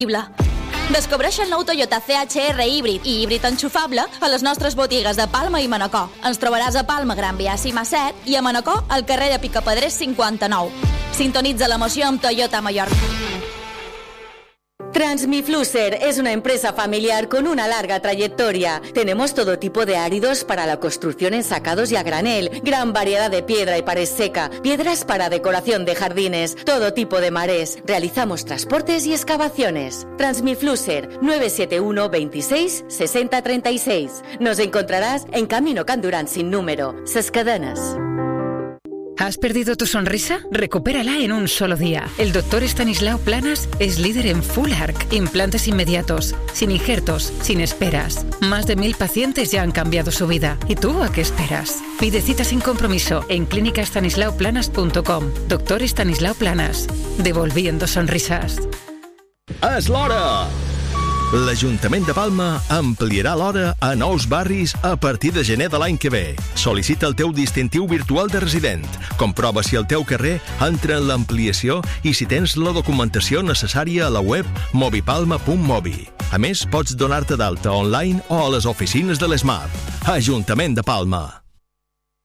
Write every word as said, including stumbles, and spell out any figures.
Descobreix el nou Toyota C H R híbrid i híbrid enxufable a les nostres botigues de Palma i Manacor. Ens trobaràs a Palma, Gran Via Cima set i a Manacor, al carrer de Picapedrers cinquanta-nou. Sintonitza l'emoció amb Toyota Mallorca. Transmifluser es una empresa familiar con una larga trayectoria. Tenemos todo tipo de áridos para la construcción en sacados y a granel, gran variedad de piedra y pared seca, piedras para decoración de jardines, todo tipo de marés. Realizamos transportes y excavaciones. Transmifluser nueve siete uno veintiséis sesenta treinta y seis. Nos encontrarás en Camino Can Durán sin número, Ses Cadenas. ¿Has perdido tu sonrisa? Recupérala en un solo día. El doctor Estanislao Planas es líder en Full Arc, implantes inmediatos, sin injertos, sin esperas. Más de mil pacientes ya han cambiado su vida. ¿Y tú a qué esperas? Pide cita sin compromiso en clínica estanislao planas punto com. Doctor Estanislao Planas, devolviendo sonrisas. És l'hora! L'Ajuntament de Palma ampliarà l'hora a nous barris a partir de gener de l'any que ve. Sol·licita el teu distintiu virtual de resident. Comprova si el teu carrer entra en l'ampliació i si tens la documentació necessària a la web mobipalma punt mobi. A més, pots donar-te d'alta online o a les oficines de l'Smart. Ajuntament de Palma.